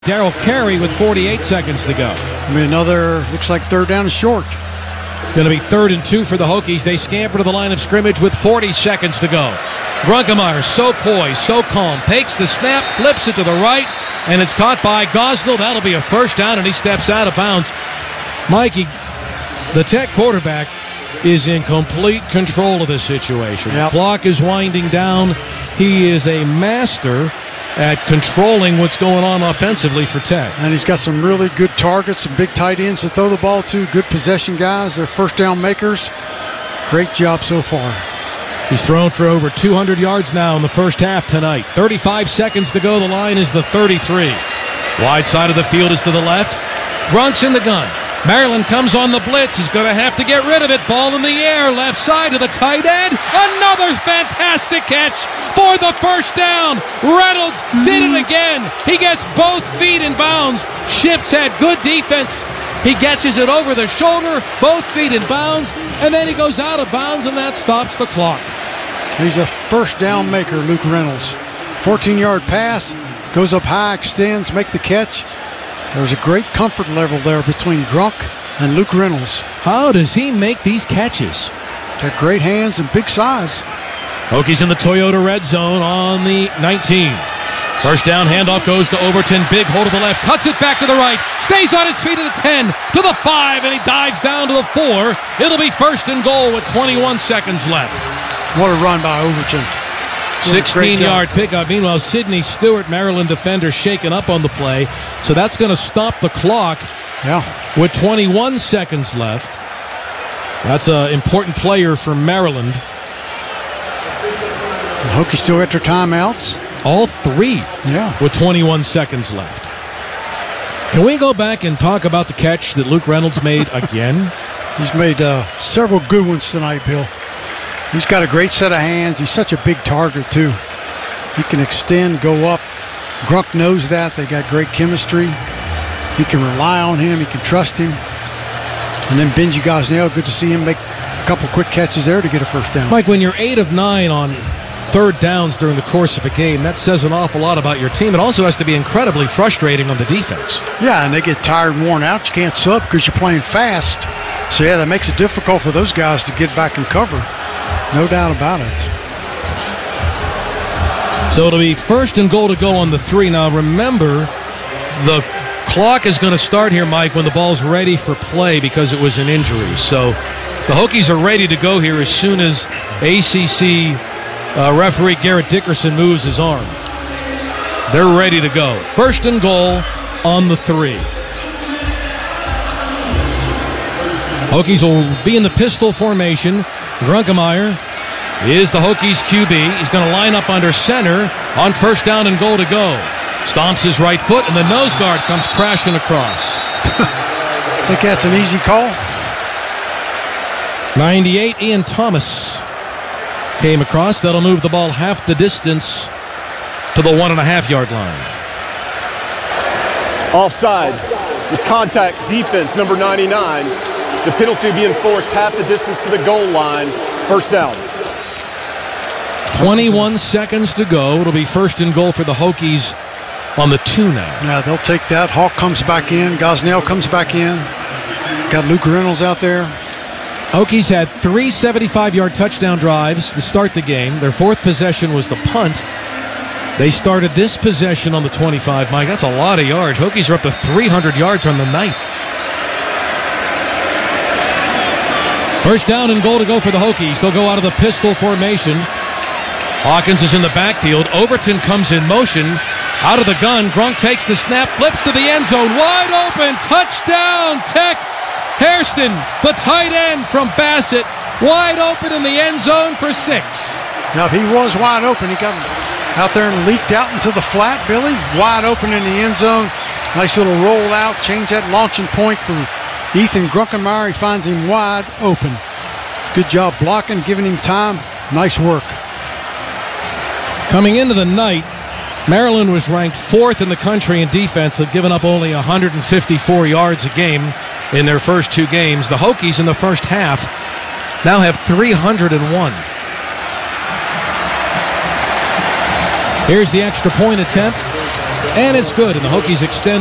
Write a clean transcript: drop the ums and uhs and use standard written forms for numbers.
Darrell Carey with 48 seconds to go. Another, looks like third down and short. It's going to be 3rd and 2 for the Hokies. They scamper to the line of scrimmage with 40 seconds to go. Grunkemeyer, so poised, so calm, takes the snap, flips it to the right, and it's caught by Gosnell. That'll be a first down, and he steps out of bounds. Mikey, the Tech quarterback is in complete control of this situation. Yep. The clock is winding down. He is a master at controlling what's going on offensively for Tech. And he's got some really good targets, some big tight ends to throw the ball to, good possession guys. They're first down makers. Great job so far. He's thrown for over 200 yards now in the first half tonight. 35 seconds to go. The line is the 33. Wide side of the field is to the left. Grunk's in the gun. Maryland comes on the blitz. He's going to have to get rid of it. Ball in the air. Left side to the tight end. Another fantastic catch for the first down. Reynolds did it again. He gets both feet in bounds. Ships had good defense. He catches it over the shoulder, both feet in bounds, and then he goes out of bounds, and that stops the clock. He's a first down maker, Luke Reynolds. 14-yard pass, goes up high, extends, make the catch. There's a great comfort level there between Grunk and Luke Reynolds. How does he make these catches? Got great hands and big size. Hokies in the Toyota red zone on the 19. First down, handoff goes to Overton. Big hold to the left, cuts it back to the right, stays on his feet to the 10, to the 5, and he dives down to the 4. It'll be 1st and goal with 21 seconds left. What a run by Overton. 16-yard pickup. Meanwhile, Sidney Stewart, Maryland defender, shaken up on the play. So that's going to stop the clock with 21 seconds left. That's an important player for Maryland. The Hokies still got their timeouts. All 3 with 21 seconds left. Can we go back and talk about the catch that Luke Reynolds made again? He's made several good ones tonight, Bill. He's got a great set of hands. He's such a big target, too. He can extend, go up. Grunk knows that. They got great chemistry. He can rely on him. He can trust him. And then Benji Gosnell, good to see him make a couple quick catches there to get a first down. Mike, when you're 8 of 9 on 3rd downs during the course of a game, that says an awful lot about your team. It also has to be incredibly frustrating on the defense. Yeah, and they get tired and worn out. You can't sub because you're playing fast. So, yeah, that makes it difficult for those guys to get back and cover. No doubt about it. So it'll be 1st and goal to go on the 3. Now remember, the clock is going to start here, Mike, when the ball's ready for play because it was an injury. So the Hokies are ready to go here as soon as ACC referee Garrett Dickerson moves his arm. They're ready to go. 1st and goal on the 3. Hokies will be in the pistol formation. Grunkemeyer is the Hokies QB. He's going to line up under center on 1st down and goal to go. Stomps his right foot, and the nose guard comes crashing across. Think that's an easy call? 98, Ian Thomas came across. That'll move the ball half the distance to the 1.5-yard line. Offside with contact defense, number 99. The penalty being forced half the distance to the goal line. First down. 21 seconds to go. It'll be 1st and goal for the Hokies on the 2 now. Yeah, they'll take that. Hawk comes back in. Gosnell comes back in. Got Luke Reynolds out there. Hokies had 3 75-yard touchdown drives to start the game. Their 4th possession was the punt. They started this possession on the 25, Mike. That's a lot of yards. Hokies are up to 300 yards on the night. 1st down and goal to go for the Hokies. They'll go out of the pistol formation. Hawkins is in the backfield. Overton comes in motion. Out of the gun. Grunk takes the snap, flips to the end zone. Wide open. Touchdown, Tech. Hairston, the tight end from Bassett, wide open in the end zone for 6. Now, he was wide open. He got out there and leaked out into the flat, Billy. Wide open in the end zone. Nice little roll out. Change that launching point for Ethan Grunkemeyer. He finds him wide open. Good job blocking, giving him time. Nice work. Coming into the night, Maryland was ranked 4th in the country in defense. They'd given up only 154 yards a game in their first 2 games. The Hokies in the first half now have 301. Here's the extra point attempt. And it's good, and the Hokies extend